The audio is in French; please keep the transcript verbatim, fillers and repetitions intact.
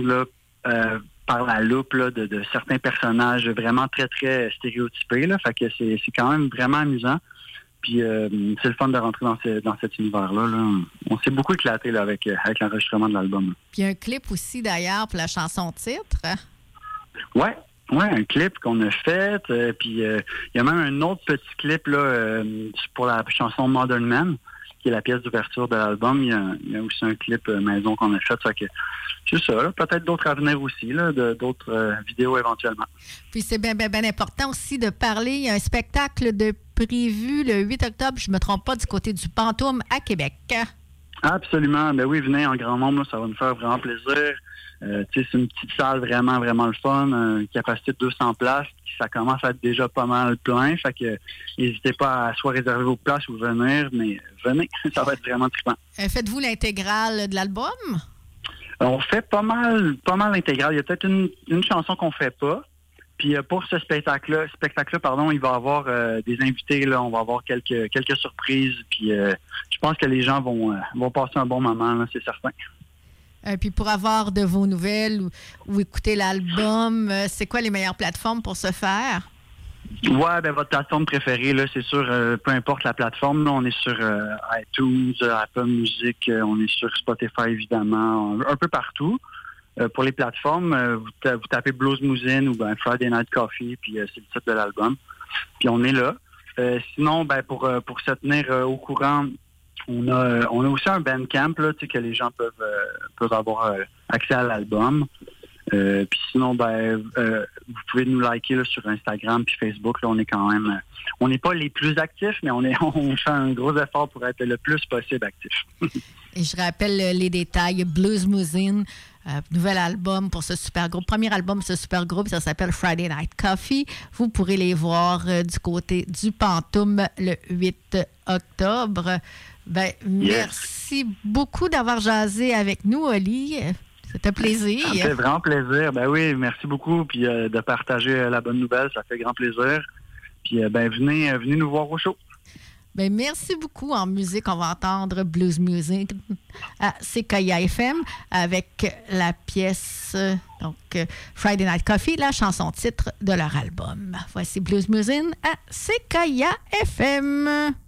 prendre là, euh, par la loupe là, de, de certains personnages vraiment très, très stéréotypés. Là. Fait que c'est, c'est quand même vraiment amusant. Puis euh, c'est le fun de rentrer dans, ce, dans cet univers-là. Là. On s'est beaucoup éclaté là, avec, avec l'enregistrement de l'album. Puis il y a un clip aussi, d'ailleurs, pour la chanson titre. Ouais, ouais, un clip qu'on a fait. Euh, puis il euh, y a même un autre petit clip là, euh, pour la chanson Modern Man, qui est la pièce d'ouverture de l'album. Il y, y a aussi un clip euh, maison qu'on a fait. Fait que c'est ça, là. Peut-être d'autres à venir aussi, là, de, d'autres euh, vidéos éventuellement. Puis c'est bien, bien, bien important aussi de parler. Il y a un spectacle de prévu le huit octobre, je ne me trompe pas, du côté du Pantoum à Québec. Absolument. Ben oui, venez en grand nombre, là, ça va nous faire vraiment plaisir. Euh, c'est une petite salle vraiment, vraiment le fun. Une capacité de deux cents places. Ça commence à être déjà pas mal plein. Fait que n'hésitez pas à soit réserver vos places ou venir, mais venez, ça va être vraiment trippant. Euh, faites-vous l'intégrale de l'album? On fait pas mal, pas mal l'intégrale. Il y a peut-être une, une chanson qu'on fait pas. Puis pour ce spectacle-là, spectacle-là, pardon, il va y avoir euh, des invités. Là, on va avoir quelques quelques surprises. Puis euh, je pense que les gens vont euh, vont passer un bon moment, là, c'est certain. Euh, puis pour avoir de vos nouvelles ou, ou écouter l'album, euh, c'est quoi les meilleures plateformes pour ce faire? Ouais, ben votre plateforme préférée, là, c'est sûr, euh, peu importe la plateforme, là, on est sur euh, iTunes, Apple Music, euh, on est sur Spotify évidemment, un, un peu partout. Euh, pour les plateformes, euh, vous, ta- vous tapez Blues Mousine ou ben Friday Night Coffee, puis euh, c'est le titre de l'album. Puis on est là. Euh, sinon, ben pour euh, pour se tenir euh, au courant, on a euh, on a aussi un Bandcamp là, tu sais, que les gens peuvent euh, peuvent avoir euh, accès à l'album. Euh, puis sinon, ben euh, vous pouvez nous liker là, sur Instagram puis Facebook. Là, on est quand même, euh, on n'est pas les plus actifs, mais on est on fait un gros effort pour être le plus possible actif. Et je rappelle les détails. Blues Mousine, euh, nouvel album pour ce super groupe. Premier album de ce super groupe, ça s'appelle Friday Night Coffee. Vous pourrez les voir euh, du côté du Pantoum le huit octobre. Ben, Yes. Merci beaucoup d'avoir jasé avec nous, Oli. C'était un plaisir. Ça me fait vraiment plaisir. Ben oui, merci beaucoup. Puis euh, de partager euh, la bonne nouvelle, ça fait grand plaisir. Puis euh, ben venez, euh, venez nous voir au show. Ben, merci beaucoup. En musique, on va entendre Blues Music à C K I A F M avec la pièce euh, donc euh, Friday Night Coffee, la chanson titre de leur album. Voici Blues Music à C K I A F M.